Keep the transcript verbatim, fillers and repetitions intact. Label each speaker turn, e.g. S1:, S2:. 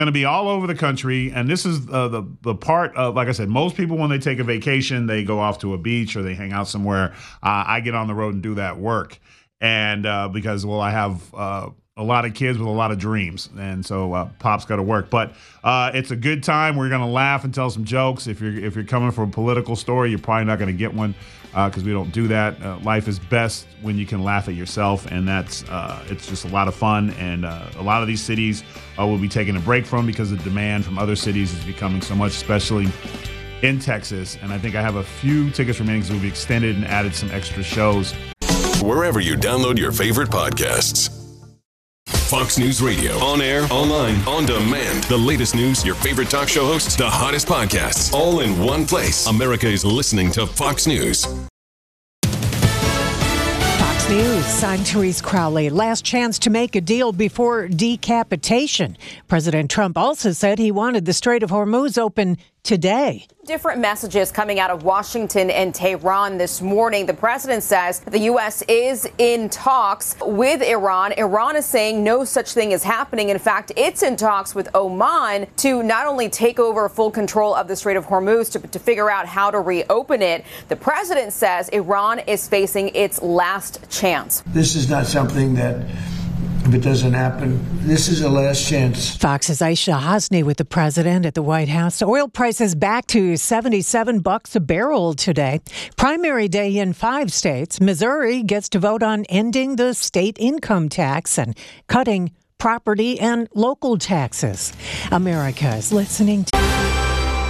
S1: Going to be all over the country, and this is uh, the the part of, like I said, most people when they take a vacation, they go off to a beach or they hang out somewhere. Uh, I get on the road and do that work, and uh, because well, I have uh, a lot of kids with a lot of dreams, and so uh, Pop's got to work. But uh, it's a good time. We're going to laugh and tell some jokes. If you're if you're coming for a political story, you're probably not going to get one. Because uh, we don't do that. Uh, life is best when you can laugh at yourself, and that's uh, it's just a lot of fun. And uh, a lot of these cities uh, will be taking a break from because the demand from other cities is becoming so much, especially in Texas. And I think I have a few tickets remaining because we've extended and added some extra shows.
S2: Wherever you download your favorite podcasts. Fox News Radio. On air, online, on demand. The latest news, your favorite talk show hosts, the hottest podcasts, all in one place. America is listening to Fox News.
S3: Fox News, I'm Therese Crowley. Last chance to make a deal before decapitation. President Trump also said he wanted the Strait of Hormuz open today.
S4: Different messages coming out of Washington and Tehran this morning. The president says the U S is in talks with Iran. Iran is saying no such thing is happening. In fact, it's in talks with Oman to not only take over full control of the Strait of Hormuz, to, to figure out how to reopen it. The president says Iran is facing its last chance.
S5: This is not something that, if it doesn't happen, this is a last chance.
S3: Fox's Aisha Hasni with the president at the White House. Oil prices back to seventy-seven bucks a barrel today. Primary day in five states. Missouri gets to vote on ending the state income tax and cutting property and local taxes. America is listening to